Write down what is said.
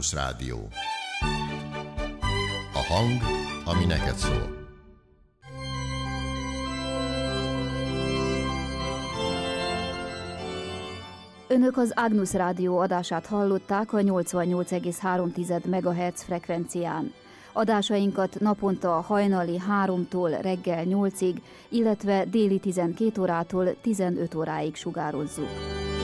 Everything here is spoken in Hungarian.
Ágnusz Rádió. A hang, ami neked szól. Önök az Ágnusz Rádió adását hallották a 88,3 MHz frekvencián. Adásainkat naponta a hajnali 3-tól reggel 8-ig, illetve déli 12 órától 15 óráig sugározzuk.